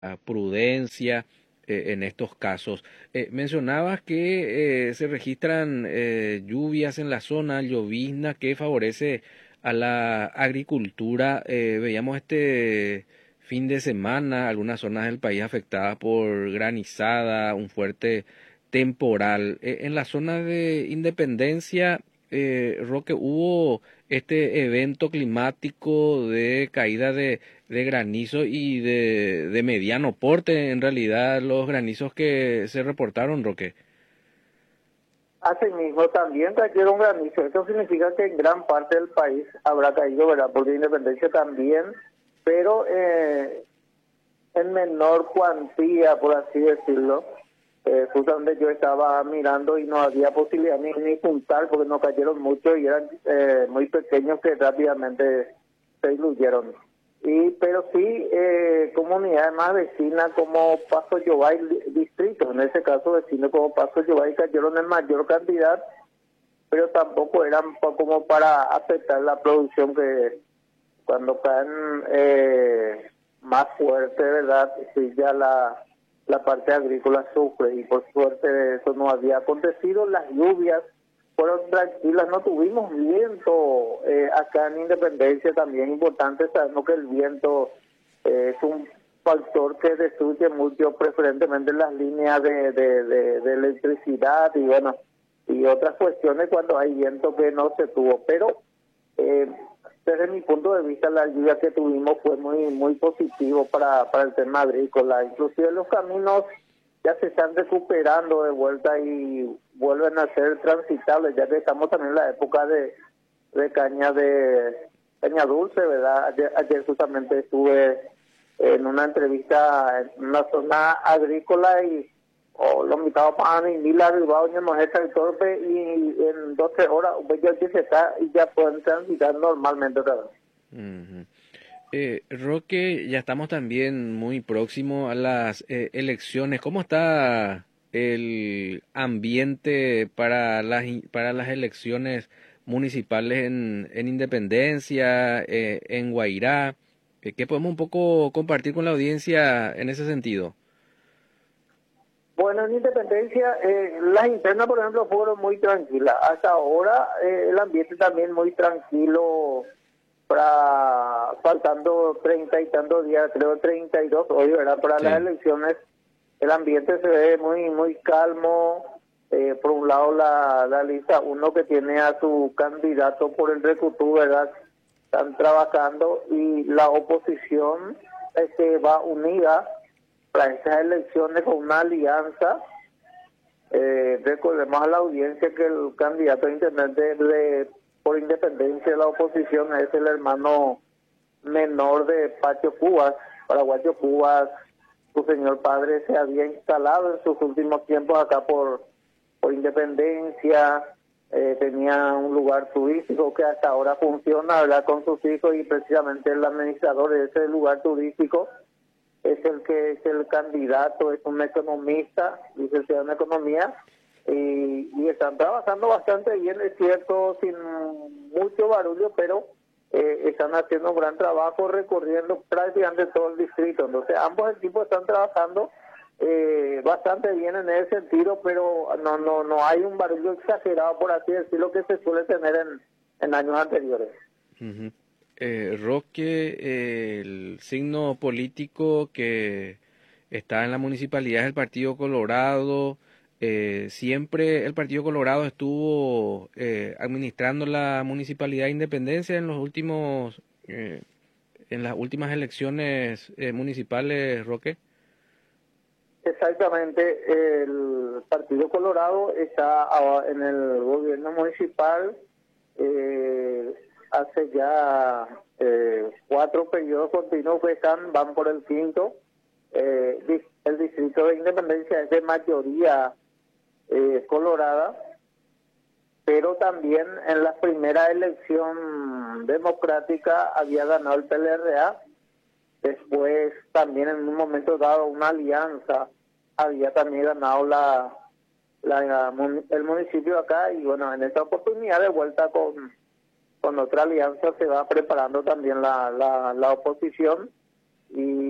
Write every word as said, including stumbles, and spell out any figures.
prudencia eh, en estos casos. Eh, mencionabas que eh, se registran eh, lluvias en la zona, llovizna que favorece a la agricultura. Eh, veíamos este fin de semana algunas zonas del país afectadas por granizada, un fuerte temporal. Eh, en la zona de Independencia, eh, Roque, hubo este evento climático de caída de, de granizo y de, de mediano porte, en realidad, los granizos que se reportaron, Roque. Asimismo, también cayeron granizo. Eso significa que en gran parte del país habrá caído, ¿verdad? Porque Independencia también, pero eh, en menor cuantía, por así decirlo. Eh, justamente yo estaba mirando y no había posibilidad ni, ni juntar porque no cayeron mucho y eran eh, muy pequeños que rápidamente se diluyeron. Y pero sí, eh, comunidades más vecinas como Paso Yobay, distrito, en ese caso vecinos como Paso Yobay cayeron en mayor cantidad, pero tampoco eran pa- como para afectar la producción que cuando caen eh, más fuerte, ¿verdad? Sí, ya la la parte agrícola sufre y por suerte eso no había acontecido. Las lluvias fueron tranquilas, no tuvimos viento eh, acá en Independencia, también importante, sabemos que el viento eh, es un factor que destruye mucho, preferentemente las líneas de, de, de, de electricidad y bueno, y otras cuestiones cuando hay viento que no se tuvo, pero eh, desde mi punto de vista, la lluvia que tuvimos fue muy muy positivo para, para el tema agrícola. Inclusive los caminos ya se están recuperando de vuelta y vuelven a ser transitables, ya que estamos también en la época de, de caña de caña dulce, ¿verdad? Ayer, ayer justamente estuve en una entrevista en una zona agrícola y o los invitados para y mil arriba doña Mojeta el Torpe y en doce horas pues ya que se está y ya pueden transitar normalmente otra vez. Ujú. Eh, Roque, ya estamos también muy próximo a las eh, elecciones. ¿Cómo está el ambiente para las in- para las elecciones municipales en, en Independencia, eh, en Guairá? Eh, ¿qué podemos un poco compartir con la audiencia en ese sentido? Bueno, en Independencia, eh, las internas, por ejemplo, fueron muy tranquilas. Hasta ahora eh, el ambiente también muy tranquilo, para faltando treinta y tantos días, creo treinta y dos hoy, ¿verdad? Para las Sí. elecciones, el ambiente se ve muy muy calmo. Eh, por un lado, la, la lista uno que tiene a su candidato por el Recutú, ¿verdad? Están trabajando y la oposición este, va unida para estas elecciones con una alianza. Eh, recordemos a la audiencia que el candidato a intendente de, por independencia de la oposición es el hermano menor de Pacho Cubas, Paraguayo Cubas. Su señor padre se había instalado en sus últimos tiempos acá por, por Independencia, eh, tenía un lugar turístico que hasta ahora funciona, ¿verdad? Con sus hijos y precisamente el administrador de ese lugar turístico es el que es el candidato, es un economista, licenciado en economía, y, y están trabajando bastante bien, es cierto, sin mucho barullo, pero eh, están haciendo un gran trabajo recorriendo prácticamente todo el distrito. Entonces ambos equipos están trabajando eh, bastante bien en ese sentido, pero no no no hay un barullo exagerado, por así decirlo, que se suele tener en, en años anteriores. Ujú. Eh, Roque, eh, el signo político que está en la municipalidad es el Partido Colorado. Eh, siempre el Partido Colorado estuvo eh, administrando la municipalidad de Independencia en los últimos, eh, en las últimas elecciones eh, municipales, Roque. Exactamente, el Partido Colorado está ah, en el gobierno municipal eh, hace ya eh, cuatro periodos continuos que están, van por el quinto. Eh, di- el distrito de Independencia es de mayoría eh, colorada, pero también en la primera elección democrática había ganado el P L R A. Después también en un momento dado una alianza había también ganado la, la el municipio acá y bueno, en esta oportunidad de vuelta con, con otra alianza se va preparando también la, la, la oposición y